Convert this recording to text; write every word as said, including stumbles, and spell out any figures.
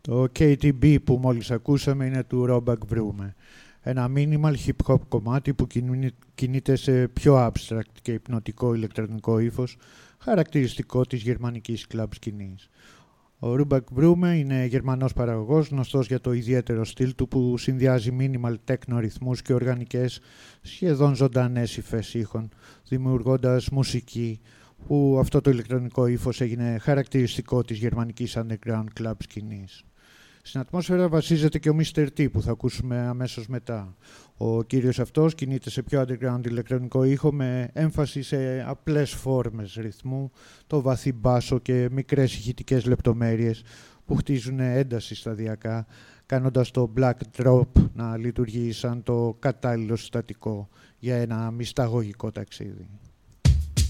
Το κέι τι μπι που μόλις ακούσαμε είναι του Robak Brume. Ένα minimal hip-hop κομμάτι που κινείται σε πιο abstract και υπνοτικό ηλεκτρονικό ύφος, χαρακτηριστικό της γερμανικής club σκηνής. Ο Robak Brume είναι γερμανός παραγωγός, γνωστός για το ιδιαίτερο στυλ του που συνδυάζει minimal techno ρυθμούς και οργανικές, σχεδόν ζωντανές υφές ήχων, δημιουργώντας μουσική που αυτό το ηλεκτρονικό ύφος έγινε χαρακτηριστικό της γερμανικής underground club σκηνής. Στην ατμόσφαιρα βασίζεται και ο μίστερ T που θα ακούσουμε αμέσως μετά. Ο κύριος αυτός κινείται σε πιο underground ηλεκτρονικό ήχο με έμφαση σε απλές φόρμες ρυθμού, το βαθύ μπάσο και μικρές ηχητικές λεπτομέρειες που χτίζουν ένταση σταδιακά, κάνοντας το black drop να λειτουργεί σαν το κατάλληλο συστατικό για ένα μυσταγωγικό ταξίδι.